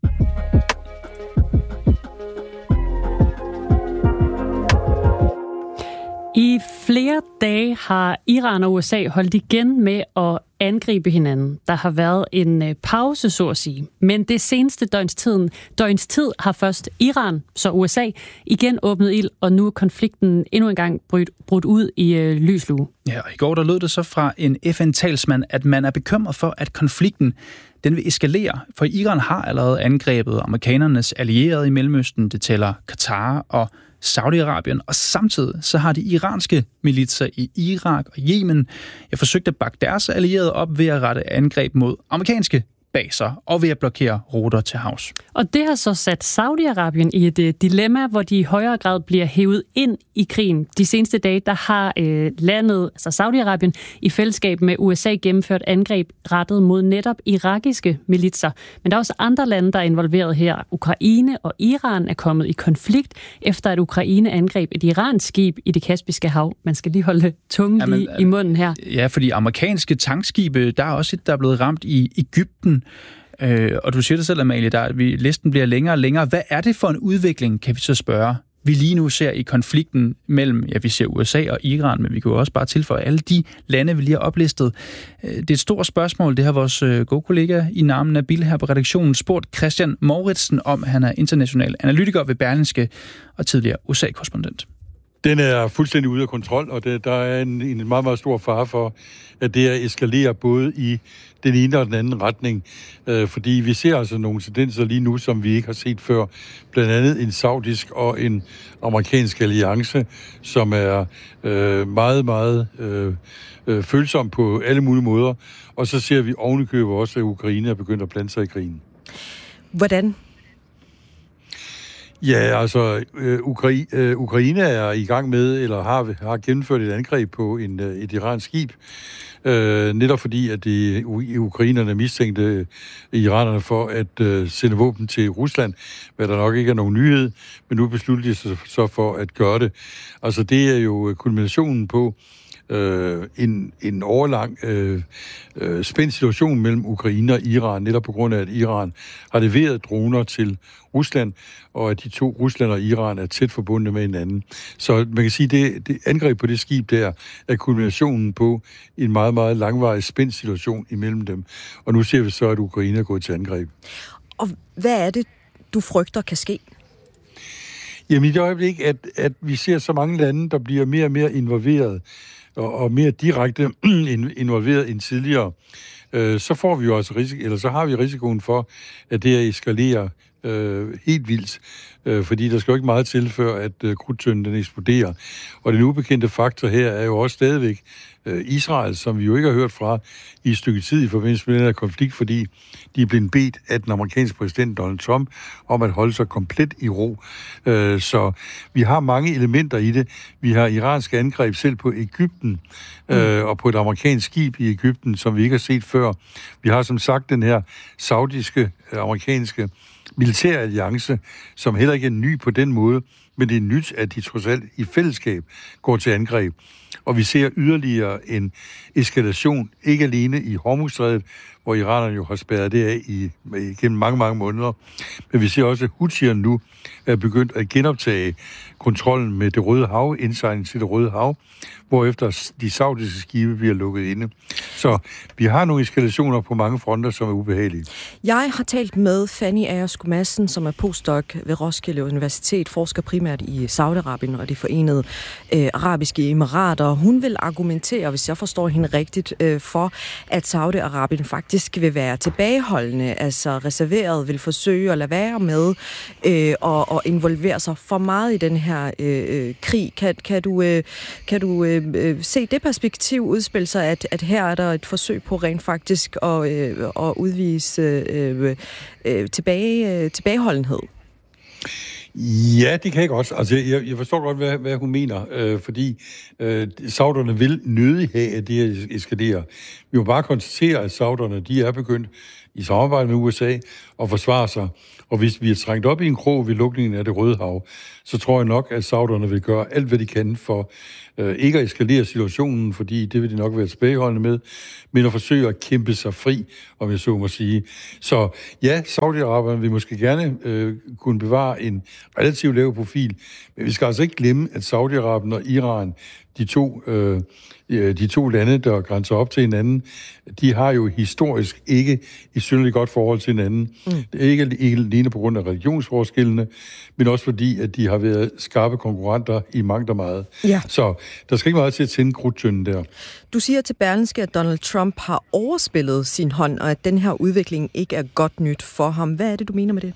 I flere dage har Iran og U S A holdt igen med at angribe hinanden. Der har været en pause, så at sige. Men det seneste døgns, tiden, døgns tid har først Iran, så U S A, igen åbnet ild, og nu er konflikten endnu engang brudt, brudt ud i øh, lyslue. Ja, og i går der lød det så fra en F N-talsmand, at man er bekymret for, at konflikten den vil eskalere. For Iran har allerede angrebet amerikanernes allierede i Mellemøsten. Det tæller Katar og Saudi-Arabien, og samtidig så har de iranske militser i Irak og Yemen jeg forsøgt at bakke deres allierede op ved at rette angreb mod amerikanske baser og ved at blokere ruter til havs. Og det har så sat Saudi-Arabien i et dilemma, hvor de i højere grad bliver hævet ind i krigen. De seneste dage, der har øh, landet, altså Saudi-Arabien, i fællesskab med U S A gennemført angreb rettet mod netop irakiske militser. Men der er også andre lande, der er involveret her. Ukraine og Iran er kommet i konflikt, efter at Ukraine angreb et iransk skib i det Kaspiske hav. Man skal lige holde tungen Jamen, lige i munden her. Ja, fordi amerikanske tankskibe, der er også et, der er blevet ramt i Egypten. Øh, og du siger det selv, Amalie, der, vi, listen bliver længere og længere. Hvad er det for en udvikling, kan vi så spørge, vi lige nu ser i konflikten mellem, ja, vi ser U S A og Iran, men vi kan jo også bare tilføje alle de lande, vi lige har oplistet. Det er et stort spørgsmål, det har vores gode kollega i navnet af Bill her på redaktionen spurgt Christian Mouritsen om. Han er international analytiker ved Berlingske og tidligere U S A-korrespondent. Den er fuldstændig ude af kontrol, og det, der er en, en meget, meget stor fare for, at det er eskalerer både i den ene og den anden retning. Øh, fordi vi ser altså nogle tendenser lige nu, som vi ikke har set før. Blandt andet en saudisk og en amerikansk alliance, som er øh, meget, meget øh, øh, følsom på alle mulige måder. Og så ser vi ovenikøbet også, at Ukraine er begyndt at blande sig i krigen. Hvordan? Ja, altså, øh, Ukra- øh, Ukraine er i gang med, eller har, har gennemført et angreb på en, et iransk skib, øh, netop fordi, at de, ukrainerne mistænkte iranerne for at øh, sende våben til Rusland, hvad der nok ikke er nogen nyhed, men nu beslutter de sig så for at gøre det. Altså, det er jo kulminationen på Øh, en, en overlang øh, øh, spændt situation mellem Ukraine og Iran, netop på grund af, at Iran har leveret droner til Rusland, og at de to, Rusland og Iran, er tæt forbundet med hinanden. Så man kan sige, at det, det angreb på det skib der er kulminationen på en meget, meget langvarig spændt situation imellem dem. Og nu ser vi så, at Ukraine er gået til angreb. Og hvad er det, du frygter kan ske? Jamen i det øjeblik, at, at vi ser så mange lande, der bliver mere og mere involveret, og, og mere direkte involveret end tidligere, øh, så får vi jo også risiko, eller så har vi risikoen for, at det eskalerer øh, helt vildt. Øh, fordi der skal jo ikke meget til, før at øh, krudtønden den eksploderer. Og den ubekendte faktor her er jo også stadigvæk øh, Israel, som vi jo ikke har hørt fra i et stykke tid i forbindelse med den her konflikt, fordi de er blevet bedt af den amerikanske præsident Donald Trump om at holde sig komplet i ro. Øh, så vi har mange elementer i det. Vi har iranske angreb selv på Egypten, øh, og på et amerikansk skib i Egypten, som vi ikke har set før. Vi har som sagt den her saudiske, amerikanske militæralliance, som heller ikke er ny på den måde, men det er nyt, at de trods alt i fællesskab går til angreb. Og vi ser yderligere en eskalation, ikke alene i Hormuzstrædet, hvor iranerne jo har spærret det af i, gennem mange, mange måneder, men vi ser også, at Houthierne nu er begyndt at genoptage kontrollen med det Røde Hav, indsejling til det Røde Hav, hvorefter de saudiske skibe bliver lukket inde. Så vi har nogle eskalationer på mange fronter, som er ubehagelige. Jeg har talt med Fanny Agerskov Madsen, som er postdoc ved Roskilde Universitet, forsker primært i Saudi-Arabien og de forenede øh, arabiske emirater. Hun vil argumentere, hvis jeg forstår hende rigtigt, øh, for, at Saudi-Arabien faktisk vil være tilbageholdende, altså reserveret, vil forsøge at lade være med øh, og, og involvere sig for meget i den her øh, krig. Kan, kan du, øh, kan du øh, se det perspektiv udspille sig, at, at her er der et forsøg på rent faktisk at, øh, at udvise øh, øh, tilbage, øh, tilbageholdenhed? Ja, det kan jeg godt. Altså, jeg, jeg forstår godt, hvad, hvad hun mener, øh, fordi øh, sauderne vil nødig have, at det eskalerer. Vi må bare konstatere, at sauderne, de er begyndt i samarbejde med U S A at forsvare sig. Og hvis vi er trængt op i en krog ved lukningen af det Røde Hav, så tror jeg nok, at sauderne vil gøre alt, hvad de kan for øh, ikke at eskalere situationen, fordi det vil de nok være tilbageholdende med, men at forsøge at kæmpe sig fri, om jeg så må sige. Så ja, Saudi-Arabien vil måske gerne øh, kunne bevare en relativt lav profil, men vi skal altså ikke glemme, at Saudi-Arabien og Iran, de to, øh, de to lande, der grænser op til hinanden, de har jo historisk ikke et synderligt godt forhold til hinanden. Mm. Det er ikke, ikke alene på grund af religionsforskellene, men også fordi, at de har været skarpe konkurrenter i mangt og meget. Ja. Så der skal ikke meget til at tænde krudtønden der. Du siger til Berlingske, at Donald Trump har overspillet sin hånd, og at den her udvikling ikke er godt nyt for ham. Hvad er det, du mener med det?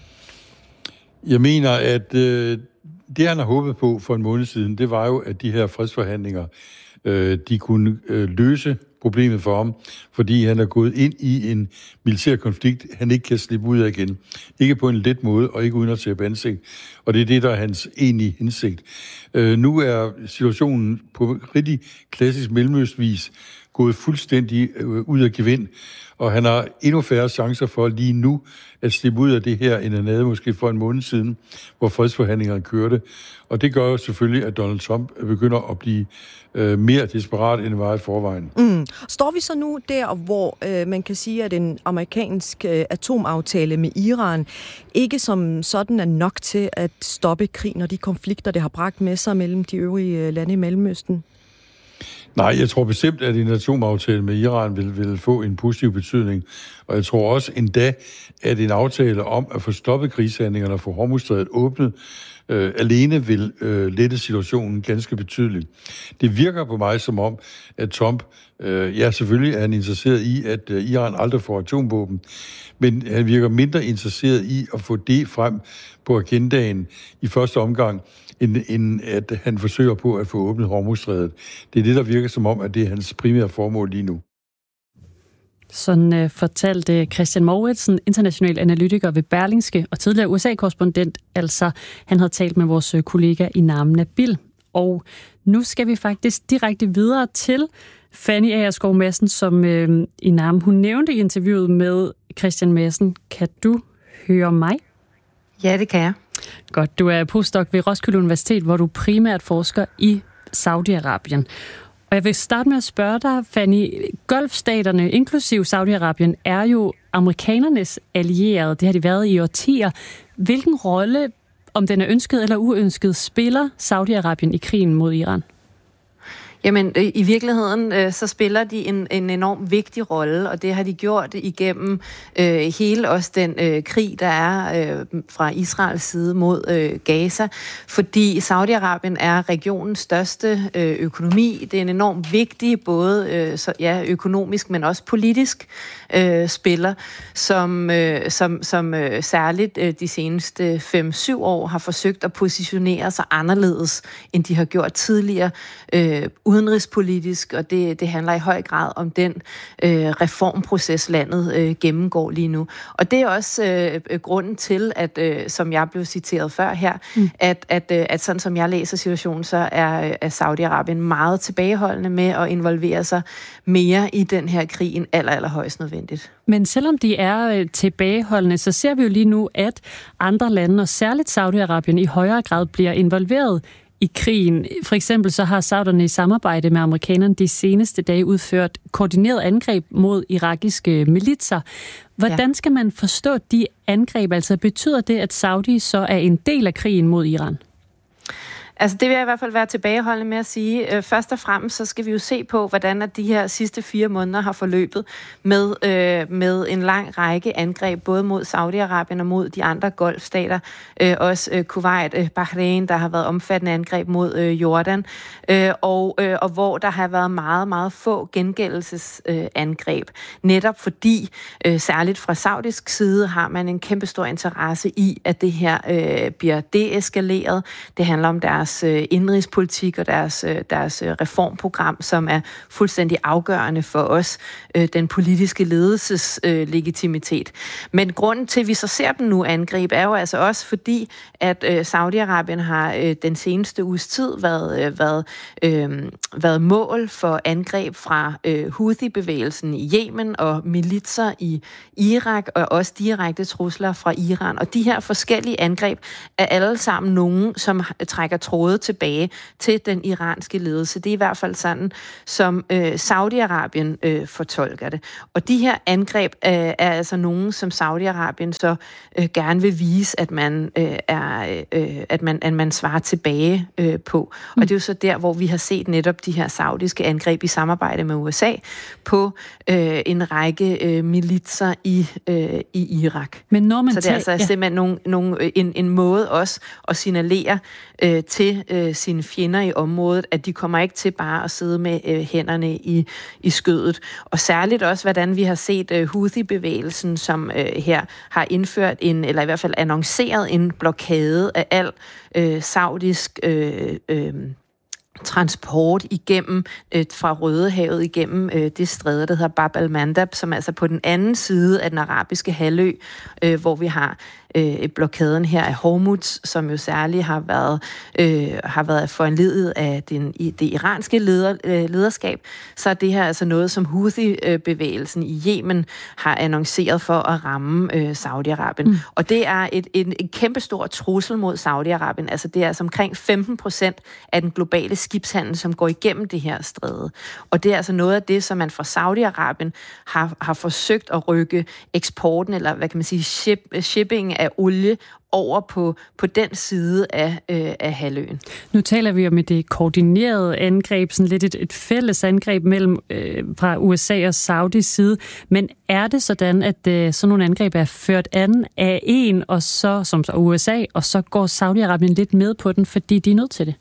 Jeg mener, at øh, det, han har håbet på for en måned siden, det var jo, at de her fredsforhandlinger, øh, de kunne øh, løse problemet for ham, fordi han er gået ind i en militær konflikt, han ikke kan slippe ud af igen. Ikke på en let måde, og ikke uden at tabe ansigt. Og det er det, der er hans egentlige hensigt. Øh, nu er situationen på rigtig klassisk mellemøstvis gået fuldstændig øh, ud af gevind, og han har endnu færre chancer for lige nu at slippe ud af det her, end han havde måske for en måned siden, hvor fredsforhandlingerne kørte. Og det gør jo selvfølgelig, at Donald Trump begynder at blive øh, mere desperat, end var i forvejen. Mm. Står vi så nu der, hvor øh, man kan sige, at en amerikansk øh, atomaftale med Iran ikke som sådan er nok til at stoppe krigen og de konflikter, det har bragt med sig mellem de øvrige øh, lande i Mellemøsten? Nej, jeg tror bestemt, at en atomaftale med Iran vil, vil få en positiv betydning. Og jeg tror også endda, at en aftale om at få stoppet krigshandlingerne og få Hormuzstrædet åbnet, øh, alene vil øh, lette situationen ganske betydeligt. Det virker på mig som om, at Trump, øh, ja selvfølgelig er han interesseret i, at øh, Iran aldrig får atomvåben, men han virker mindre interesseret i at få det frem på agendaen i første omgang, end, end at han forsøger på at få åbnet Hormuzstrædet. Det er det, der virker som om, at det er hans primære formål lige nu. Sådan uh, fortalte Christian Mouritsen, international analytiker ved Berlingske og tidligere U S A-korrespondent. Altså, han havde talt med vores kollega Inam Nabil. Og nu skal vi faktisk direkte videre til Fanny Agerskov Madsen, som uh, Inam, hun nævnte i interviewet med Christian Madsen. Kan du høre mig? Ja, det kan jeg. Godt, du er postdoc ved Roskilde Universitet, hvor du primært forsker i Saudi-Arabien. Og jeg vil starte med at spørge dig, Fanny, Golfstaterne, inklusive Saudi-Arabien, er jo amerikanernes allierede. Det har de været i årtier. Hvilken rolle, om den er ønsket eller uønsket, spiller Saudi-Arabien i krigen mod Iran? Jamen, i virkeligheden, så spiller de en, en enorm vigtig rolle, og det har de gjort igennem øh, hele også den øh, krig, der er øh, fra Israels side mod øh, Gaza, fordi Saudi-Arabien er regionens største øh, økonomi. Det er en enormt vigtig, både øh, så, ja, økonomisk, men også politisk øh, spiller, som, øh, som, som øh, særligt øh, de seneste fem syv år har forsøgt at positionere sig anderledes, end de har gjort tidligere, øh, udenrigspolitisk, og det, det handler i høj grad om den øh, reformproces, landet øh, gennemgår lige nu. Og det er også øh, grunden til, at, øh, som jeg blev citeret før her, mm. at, at, øh, at sådan som jeg læser situationen, så er, er Saudi-Arabien meget tilbageholdende med at involvere sig mere i den her krig end aller, aller højst nødvendigt. Men selvom de er tilbageholdende, så ser vi jo lige nu, at andre lande, og særligt Saudi-Arabien, i højere grad bliver involveret i krigen. For eksempel så har sauderne i samarbejde med amerikanerne de seneste dage udført koordineret angreb mod irakiske militser. Hvordan skal man forstå de angreb? Altså betyder det, at Saudi så er en del af krigen mod Iran? Altså det vil jeg i hvert fald være tilbageholdende med at sige. Først og fremmest så skal vi jo se på, hvordan at de her sidste fire måneder har forløbet med, øh, med en lang række angreb, både mod Saudi-Arabien og mod de andre golfstater. Øh, også øh, Kuwait, øh, Bahrain, der har været omfattende angreb mod øh, Jordan, øh, og, øh, og hvor der har været meget, meget få gengældelsesangreb. Øh, Netop fordi, øh, særligt fra saudisk side, har man en kæmpestor interesse i, at det her øh, bliver deeskaleret. Det handler om deres indrigspolitik og deres, deres reformprogram, som er fuldstændig afgørende for os, den politiske ledelses legitimitet. Men grunden til, at vi så ser dem nu angribe, er jo altså også fordi, at Saudi-Arabien har den seneste uges tid været, været, øh, været mål for angreb fra øh, Houthi-bevægelsen i Yemen og militser i Irak, og også direkte trusler fra Iran. Og de her forskellige angreb er alle sammen nogen, som trækker tråde tilbage til den iranske ledelse. Det er i hvert fald sådan, som øh, Saudi-Arabien øh, fortolker det. Og de her angreb øh, er altså nogen, som Saudi-Arabien så øh, gerne vil vise, at man, øh, er, øh, at man, at man svarer tilbage øh, på. Og det er jo så der, hvor vi har set netop de her saudiske angreb i samarbejde med U S A på øh, en række øh, militser i, øh, i Irak. Men når man så det er altså ja. simpelthen nogle, nogle, en, en måde også at signalere øh, til øh, sine fjender i området, at de kommer ikke til bare at sidde med øh, hænderne i, i skødet. Og særligt også, hvordan vi har set øh, Houthi-bevægelsen, som øh, her har indført en, eller i hvert fald annonceret en blokade af al øh, saudisk øh, øh, transport igennem øh, fra Rødehavet igennem øh, det stræde, der hedder Bab al-Mandab, som er altså på den anden side af den arabiske halvø, øh, hvor vi har øh, blokaden her af Hormuz, som jo særligt har været øh, har været foranlediget af den, i, det iranske leder, øh, lederskab. Så er det her altså noget, som Houthi-bevægelsen i Yemen har annonceret for at ramme øh, Saudi-Arabien. Mm. Og det er et, en, en kæmpestor trussel mod Saudi-Arabien. Altså det er altså omkring femten procent af den globale skibshandel, som går igennem det her stræde. Og det er altså noget af det, som man fra Saudi-Arabien har, har forsøgt at rykke eksporten, eller hvad kan man sige, ship, shipping af olie over på, på den side af, øh, af halvøen. Nu taler vi om et koordineret angreb, sådan lidt et, et fælles angreb mellem øh, fra U S A og Saudis side, men er det sådan, at øh, sådan nogle angreb er ført an af en, og så, som så U S A, og så går Saudi-Arabien lidt med på den, fordi de er nødt til det?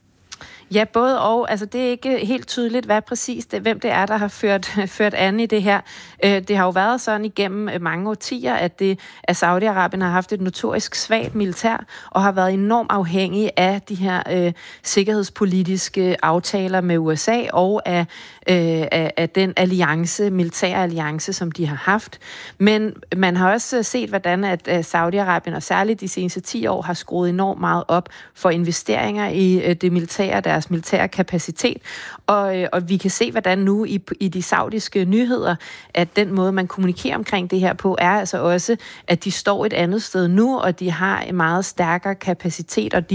Ja, både og. Altså, det er ikke helt tydeligt, hvad præcis det, hvem det er, der har ført, ført an i det her. Det har jo været sådan igennem mange årtier, at, det, at Saudi-Arabien har haft et notorisk svagt militær, og har været enormt afhængig af de her øh, sikkerhedspolitiske aftaler med U S A, og af, øh, af, af den alliance, militære alliance, som de har haft. Men man har også set, hvordan at Saudi-Arabien, og særligt de seneste ti år, har skruet enormt meget op for investeringer i øh, det militære, deres militære kapacitet, og, og vi kan se, hvordan nu i, i de saudiske nyheder, at den måde, man kommunikerer omkring det her på, er altså også, at de står et andet sted nu, og de har en meget stærkere kapacitet, og de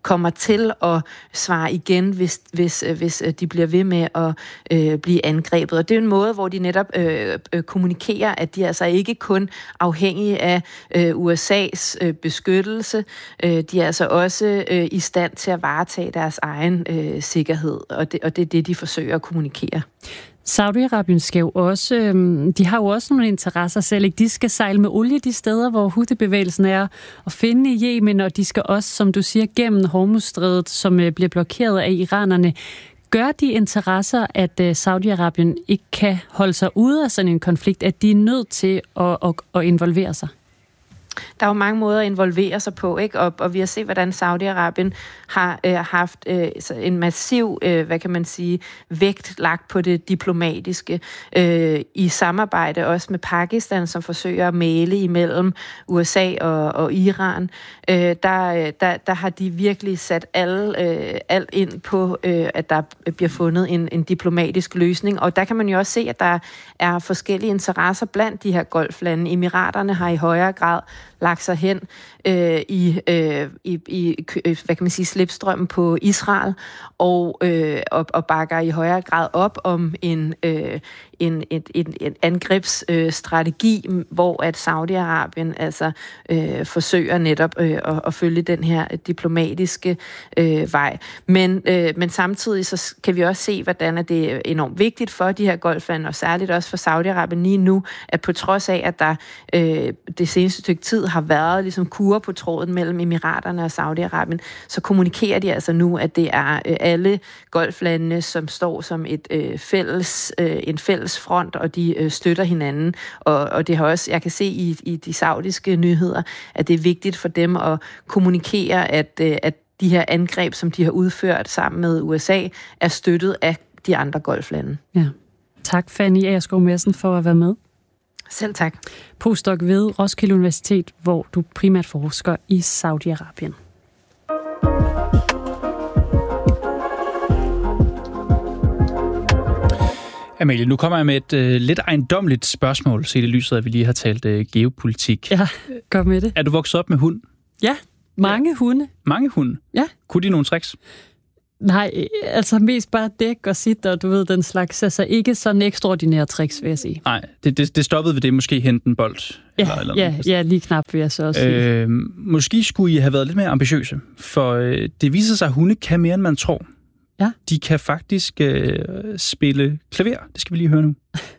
kommer til at svare igen, hvis, hvis, hvis de bliver ved med at øh, blive angrebet. Og det er en måde, hvor de netop øh, øh, kommunikerer, at de altså ikke kun afhængige af øh, U S A's øh, beskyttelse, øh, de er altså også øh, i stand til at varetage deres egen øh, sikkerhed, og det, og det er det, de forsøger at kommunikere. Saudi-Arabien skal jo også, øh, de har jo også nogle interesser selv, ikke? De skal sejle med olie de steder, hvor Houthi-bevægelsen er at finde i Yemen, og de skal også, som du siger, gennem Hormuzstrædet, som øh, bliver blokeret af iranerne. Gør de interesser, at øh, Saudi-Arabien ikke kan holde sig ude af sådan en konflikt, at de er nødt til at, at, at involvere sig? Der er jo mange måder at involvere sig på, ikke? Og, og vi har set, hvordan Saudi-Arabien har øh, haft øh, en massiv, øh, hvad kan man sige, vægt lagt på det diplomatiske øh, i samarbejde også med Pakistan, som forsøger at mægle imellem U S A og, og Iran. Øh, der, der, der har de virkelig sat alle, øh, alt ind på, øh, at der bliver fundet en, en diplomatisk løsning. Og der kan man jo også se, at der er forskellige interesser blandt de her golflande. Emiraterne har i højere grad lagt sig hen øh, i, øh, i, i hvad kan man sige, slipstrømmen på Israel og, øh, og, og bakker i højere grad op om en, øh, en, et, en, en angrebsstrategi, øh, hvor at Saudi-Arabien altså øh, forsøger netop øh, at, at følge den her diplomatiske øh, vej. Men, øh, men samtidig så kan vi også se, hvordan at det er enormt vigtigt for de her golflande, og særligt også for Saudi-Arabien lige nu, at på trods af, at der øh, det seneste stykke tid har været ligesom kur på tråden mellem Emiraterne og Saudi-Arabien, så kommunikerer de altså nu, at det er øh, alle golflandene, som står som et øh, fælles, øh, en fælles front, og de øh, støtter hinanden. Og, og det har også, jeg kan se i, i de saudiske nyheder, at det er vigtigt for dem at kommunikere, at, øh, at de her angreb, som de har udført sammen med U S A, er støttet af de andre golflande. Ja. Tak, Fanny Agerskov Madsen, for at være med. Selv tak. Postdoc ved Roskilde Universitet, hvor du primært forsker i Saudi-Arabien. Amalie, nu kommer jeg med et øh, lidt ejendommeligt spørgsmål, set i lyset af, at vi lige har talt øh, geopolitik. Ja, kom med det. Er du vokset op med hund? Ja, mange ja. hunde. Mange hunde? Ja. Kunne de nogle tricks? Nej, altså mest bare dæk og sit, og du ved, den slags. Altså ikke sådan ekstraordinære tricks, vil jeg sige. Nej, det, det, det stoppede ved det, måske hente en bold. Ja, eller, eller ja, ja, lige knap vil jeg så også sige. Øh, måske skulle I have været lidt mere ambitiøse, for øh, det viser sig, at hunde kan mere, end man tror. Ja. De kan faktisk øh, spille klaver. Det skal vi lige høre nu.